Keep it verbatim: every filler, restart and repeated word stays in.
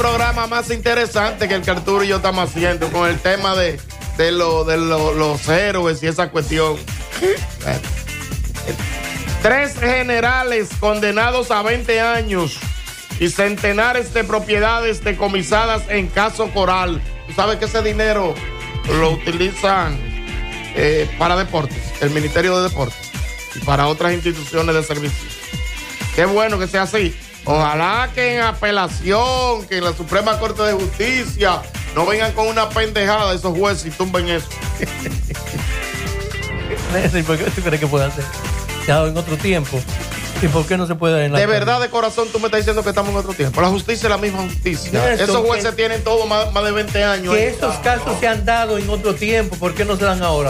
Programa más interesante que el que Arturo y yo estamos haciendo con el tema de, de, lo, de lo, los héroes y esa cuestión. Bueno. Tres generales condenados a veinte años y centenares de propiedades decomisadas en caso Coral. ¿Tú sabes que ese dinero lo utilizan eh, para deportes, el Ministerio de Deportes y para otras instituciones de servicio? Qué bueno que sea así. Ojalá que en apelación, que en la Suprema Corte de Justicia no vengan con una pendejada esos jueces y tumben eso. ¿Y por qué tú crees que puede hacer? Ya en otro tiempo. ¿Y por qué no se puede en la De verdad, de corazón, tú me estás diciendo que estamos en otro tiempo. La justicia es la misma justicia. Eso, esos jueces que, tienen todo más, más de veinte años. Que estos casos se han dado en otro tiempo, ¿por qué no se dan ahora?